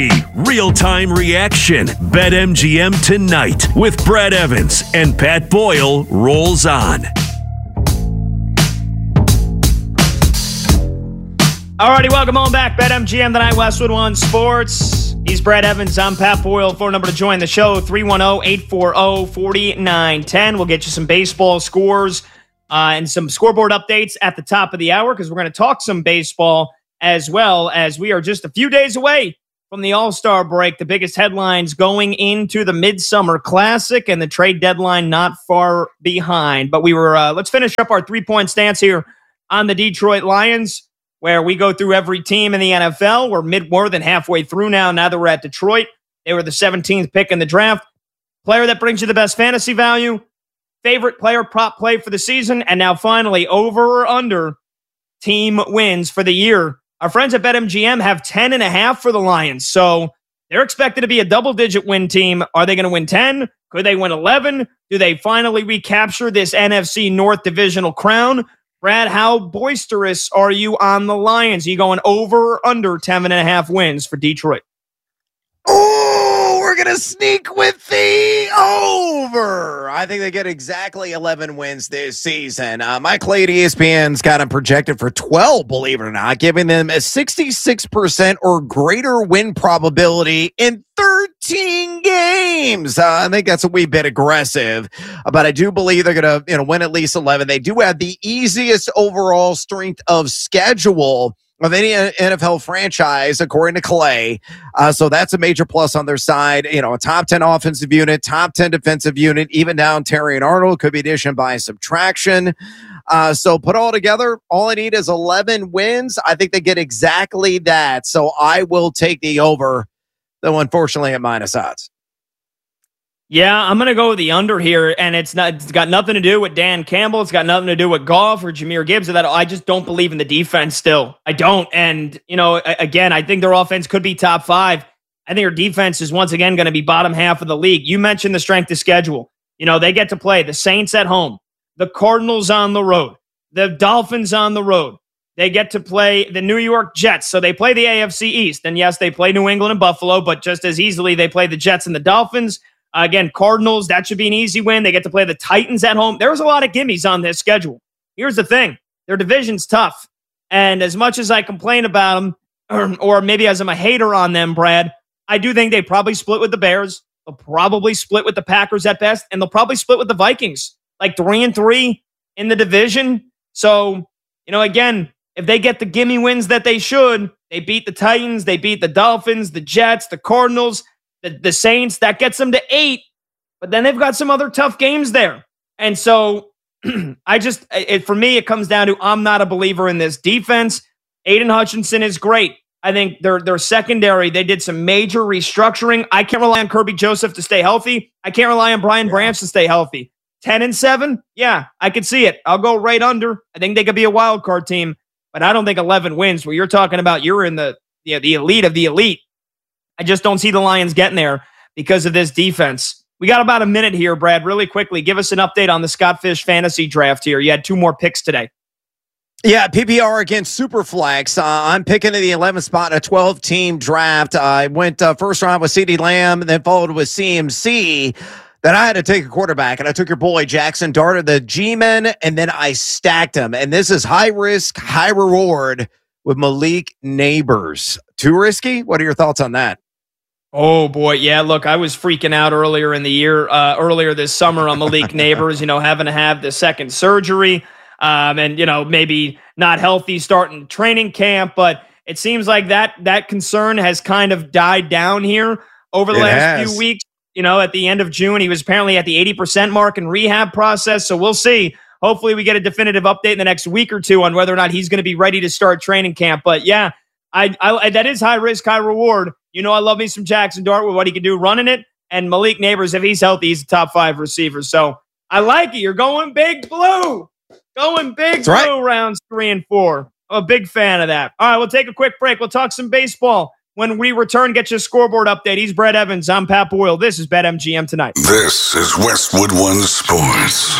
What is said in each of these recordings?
Real-time reaction. BetMGM tonight with Brad Evans and Pat Boyle rolls on. Alrighty, welcome on back. BetMGM tonight, Westwood One Sports. He's Brad Evans. I'm Pat Boyle. Phone number to join the show, 310-840-4910. We'll get you some baseball scores and some scoreboard updates at the top of the hour because we're going to talk some baseball as well as we are just a few days away from the All-Star break. The biggest headlines going into the Midsummer Classic and the trade deadline not far behind. But let's finish up our three-point stance here on the Detroit Lions, where we go through every team in the NFL. We're more than halfway through now that we're at Detroit. They were the 17th pick in the draft. Player that brings you the best fantasy value, favorite player prop play for the season, and now finally over or under team wins for the year. Our friends at BetMGM have 10.5 for the Lions, so they're expected to be a double-digit win team. Are they going to win 10? Could they win 11? Do they finally recapture this NFC North divisional crown? Brad, how boisterous are you on the Lions? Are you going over or under 10.5 wins for Detroit? Oh, we're going to sneak with the over. I think they get exactly 11 wins this season. My Clay at ESPN's got them projected for 12, believe it or not, giving them a 66% or greater win probability in 13 games. I think that's a wee bit aggressive, but I do believe they're going to win at least 11. They do have the easiest overall strength of schedule of any NFL franchise, according to Clay. So that's a major plus on their side. A top 10 offensive unit, top 10 defensive unit, even down Terry and Arnold could be addition by subtraction. So put all together, all I need is 11 wins. I think they get exactly that. So I will take the over, though unfortunately at minus odds. Yeah, I'm going to go with the under here, and it's got nothing to do with Dan Campbell. It's got nothing to do with Goff or Jahmyr Gibbs or that. I just don't believe in the defense still. I don't. And, again, I think their offense could be top 5. I think their defense is once again going to be bottom half of the league. You mentioned the strength of schedule. They get to play the Saints at home, the Cardinals on the road, the Dolphins on the road. They get to play the New York Jets. So they play the AFC East. And yes, they play New England and Buffalo, but just as easily they play the Jets and the Dolphins. Again, Cardinals, that should be an easy win. They get to play the Titans at home. There's a lot of gimmies on this schedule. Here's the thing. Their division's tough. And as much as I complain about them, or maybe as I'm a hater on them, Brad, I do think they probably split with the Bears. They'll probably split with the Packers at best. And they'll probably split with the Vikings. Like 3-3 in the division. So, again, if they get the gimme wins that they should, they beat the Titans, they beat the Dolphins, the Jets, the Cardinals, the Saints, that gets them to 8, but then they've got some other tough games there. And so for me, it comes down to I'm not a believer in this defense. Aiden Hutchinson is great. I think their secondary, they did some major restructuring. I can't rely on Kirby Joseph to stay healthy. I can't rely on Brian Branch to stay healthy. 10-7, yeah, I could see it. I'll go right under. I think they could be a wild card team, but I don't think 11 wins where you're talking about you're in the elite of the elite. I just don't see the Lions getting there because of this defense. We got about a minute here, Brad. Really quickly, give us an update on the Scott Fish fantasy draft here. You had 2 more picks today. Yeah, PPR against Superflex. I'm picking in the 11th spot in a 12-team draft. I went first round with CeeDee Lamb, and then followed with CMC. Then I had to take a quarterback, and I took your boy Jackson Dart, the G-Men, and then I stacked him. And this is high risk, high reward with Malik Neighbors. Too risky? What are your thoughts on that? Oh, boy. Yeah, look, I was freaking out earlier in the year, earlier this summer on Malik Neighbors, having to have the second surgery and, maybe not healthy starting training camp. But it seems like that concern has kind of died down here over the last few weeks. At the end of June, he was apparently at the 80% mark in rehab process. So we'll see. Hopefully we get a definitive update in the next week or two on whether or not he's going to be ready to start training camp. But yeah, I that is high risk, high reward. I love me some Jackson Dart with what he can do running it. And Malik Neighbors, if he's healthy, he's a top 5 receiver. So I like it. You're going big blue. Going big blue right. Rounds 3 and 4. I'm a big fan of that. All right, we'll take a quick break. We'll talk some baseball. When we return, get your scoreboard update. He's Brad Evans. I'm Pat Boyle. This is BetMGM Tonight. This is Westwood One Sports.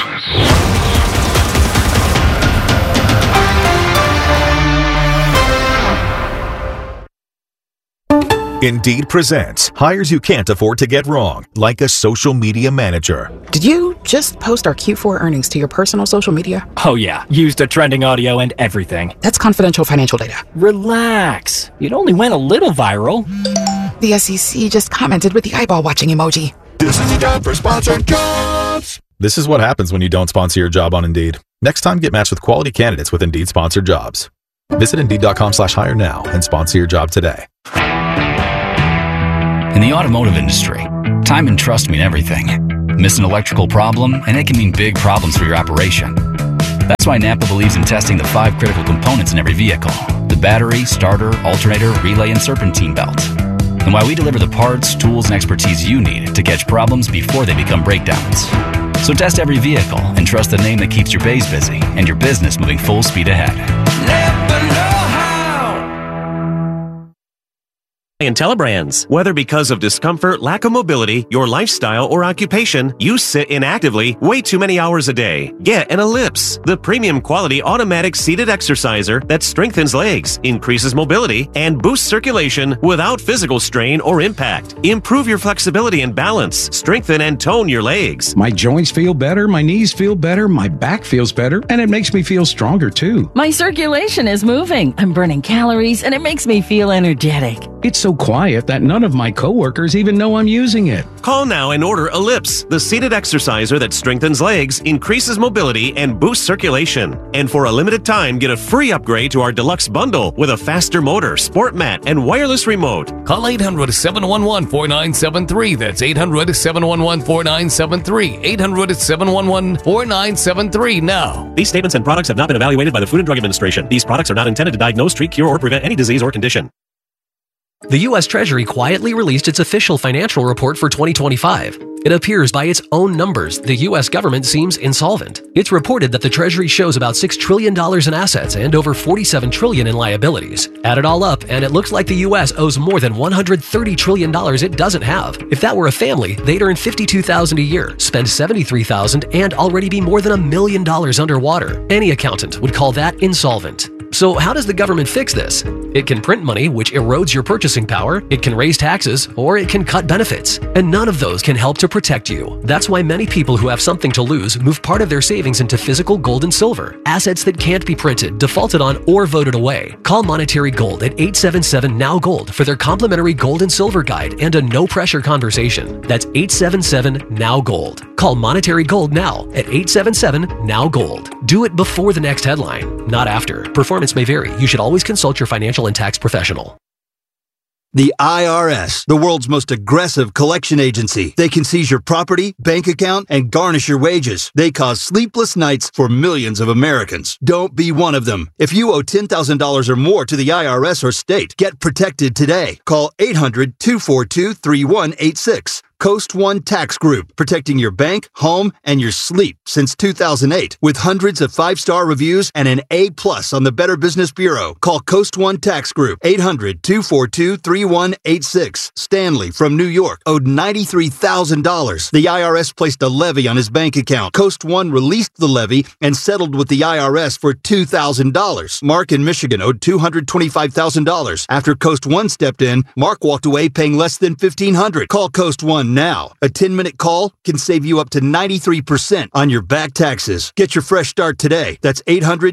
Indeed presents hires you can't afford to get wrong, like a social media manager. Did you just post our Q4 earnings to your personal social media? Oh yeah, used a trending audio and everything. That's confidential financial data. Relax. It only went a little viral. The SEC just commented with the eyeball watching emoji. This is the time for sponsored jobs. This is what happens when you don't sponsor your job on Indeed. Next time, get matched with quality candidates with Indeed sponsored jobs. Visit Indeed.com/hire now and sponsor your job today. In the automotive industry, time and trust mean everything. Miss an electrical problem, and it can mean big problems for your operation. That's why Napa believes in testing the 5 critical components in every vehicle: the battery, starter, alternator, relay, and serpentine belt. And why we deliver the parts, tools, and expertise you need to catch problems before they become breakdowns. So test every vehicle and trust the name that keeps your bays busy and your business moving full speed ahead. Napa know-how. IntelliBrands. Whether because of discomfort, lack of mobility, your lifestyle, or occupation, you sit inactively way too many hours a day. Get an Ellipse, the premium quality automatic seated exerciser that strengthens legs, increases mobility, and boosts circulation without physical strain or impact. Improve your flexibility and balance, strengthen and tone your legs. My joints feel better, my knees feel better, my back feels better, and it makes me feel stronger too. My circulation is moving, I'm burning calories, and it makes me feel energetic. It's so quiet that none of my coworkers even know I'm using it. Call now and order Ellipse, the seated exerciser that strengthens legs, increases mobility, and boosts circulation. And for a limited time, get a free upgrade to our deluxe bundle with a faster motor, sport mat, and wireless remote. Call 800-711-4973. That's 800-711-4973. 800-711-4973 now. These statements and products have not been evaluated by the Food and Drug Administration. These products are not intended to diagnose, treat, cure, or prevent any disease or condition. The U.S. Treasury quietly released its official financial report for 2025. It appears by its own numbers the U.S. government seems insolvent. It's reported that the Treasury shows about $6 trillion in assets and over $47 trillion in liabilities. Add it all up, and it looks like the U.S. owes more than $130 trillion it doesn't have. If that were a family, they'd earn $52,000 a year, spend $73,000, and already be more than $1 million underwater. Any accountant would call that insolvent. So how does the government fix this? It can print money, which erodes your purchasing power, it can raise taxes, or it can cut benefits. And none of those can help to protect you. That's why many people who have something to lose move part of their savings into physical gold and silver, assets that can't be printed, defaulted on, or voted away. Call Monetary Gold at 877-NOW-GOLD for their complimentary gold and silver guide and a no-pressure conversation. That's 877-NOW-GOLD. Call Monetary Gold now at 877-NOW-GOLD. Do it before the next headline, not after. Performance may vary. You should always consult your financial and tax professional. The IRS, the world's most aggressive collection agency. They can seize your property, bank account, and garnish your wages. They cause sleepless nights for millions of Americans. Don't be one of them. If you owe $10,000 or more to the IRS or state, get protected today. Call 800-242-3186. Coast One Tax Group, protecting your bank, home, and your sleep since 2008. With hundreds of 5-star reviews and an A+ on the Better Business Bureau. Call Coast One Tax Group, 800-242-3186. Stanley from New York owed $93,000. The IRS placed a levy on his bank account. Coast One released the levy and settled with the IRS for $2,000. Mark in Michigan owed $225,000. After Coast One stepped in, Mark walked away paying less than $1,500. Call Coast One now. A 10-minute call can save you up to 93% on your back taxes. Get your fresh start today. That's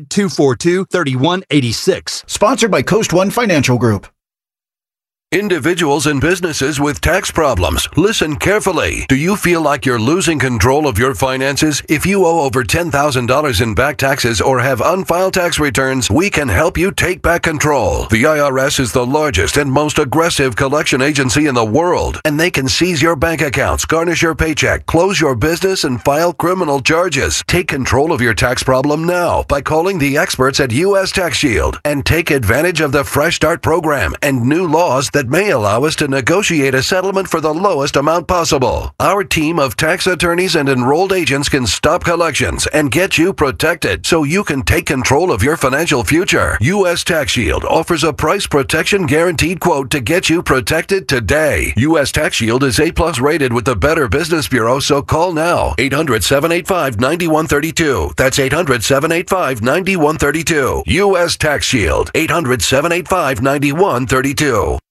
800-242-3186. Sponsored by Coast One Financial Group. Individuals and businesses with tax problems, listen carefully. Do you feel like you're losing control of your finances? If you owe over $10,000 in back taxes or have unfiled tax returns, we can help you take back control. The IRS is the largest and most aggressive collection agency in the world, and they can seize your bank accounts, garnish your paycheck, close your business, and file criminal charges. Take control of your tax problem now by calling the experts at U.S. Tax Shield and take advantage of the Fresh Start program and new laws that may allow us to negotiate a settlement for the lowest amount possible. Our team of tax attorneys and enrolled agents can stop collections and get you protected so you can take control of your financial future. U.S. Tax Shield offers a price protection guaranteed quote to get you protected today. U.S. Tax Shield is A+ rated with the Better Business Bureau, so call now. 800-785-9132. That's 800-785-9132. U.S. Tax Shield. 800-785-9132.